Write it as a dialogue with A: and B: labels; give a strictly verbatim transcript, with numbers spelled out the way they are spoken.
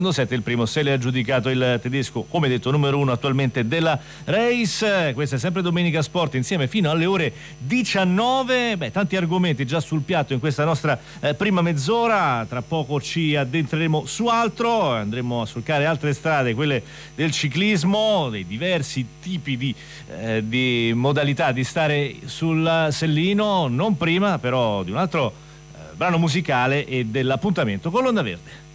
A: secondo set, il primo se l'è aggiudicato il tedesco, come detto numero uno attualmente della race. Questa è sempre Domenica Sport insieme fino alle ore diciannove. Beh, tanti argomenti già sul piatto in questa nostra eh, prima mezz'ora. Tra poco ci addentreremo su altro, andremo a solcare altre strade, quelle del ciclismo, dei diversi tipi di, eh, di modalità di stare sul sellino, non prima però di un altro eh, brano musicale e dell'appuntamento con l'Onda Verde.